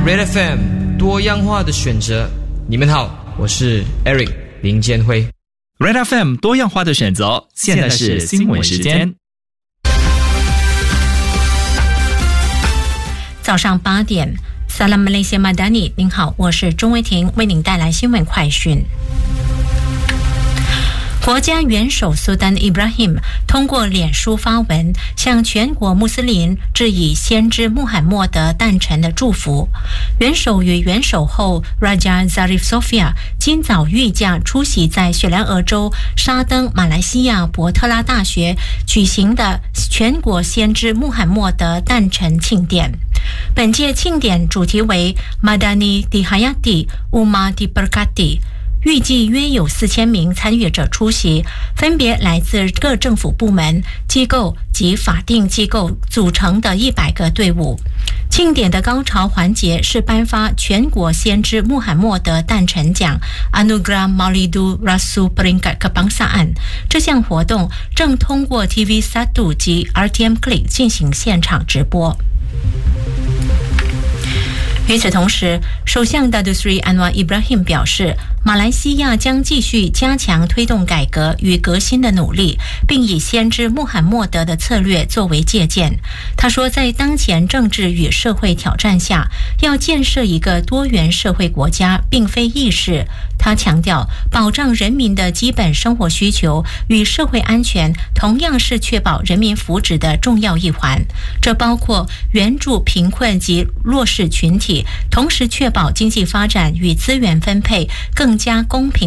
Red FM 多样化的选择。你们好，我是 Eric 林建辉。 Red FM 多样化的选择，现在是新闻时间。 早上8点 Salam Malaysia Madani， 您好，我是钟维婷，为您带来新闻快讯。国家元首苏丹 Ibrahim 通过脸书发文，向全国穆斯林致以先知穆罕默德诞辰的祝福。元首与元首后 Raja Zarif Sofia 今早御驾出席在雪兰莪州沙登马来西亚伯特拉大学举行的全国先知穆罕默德诞辰庆典。本届庆典主题为 Madani di Hayati Ummah di Berkati，预计约有4000名参与者出席，分别来自各政府部门、机构及法定机构组成的100个队伍。庆典的高潮环节是颁发全国先知穆罕默德诞辰奖 Anugerah Maulidu Rasul Peringkat Kebangsaan。这项活动正通过 TV1 及 RTM Klik 进行现场直播。与此同时，首相大都斯里安瓦伊布拉希姆表示，马来西亚将继续加强推动改革与革新的努力，并以先知穆罕默德的策略作为借鉴。他说，在当前政治与社会挑战下，要建设一个多元社会国家并非易事。他强调，保障人民的基本生活需求与社会安全同样是确保人民福祉的重要一环，这包括援助贫困及弱势群体，同时确保经济发展与资源分配更加公平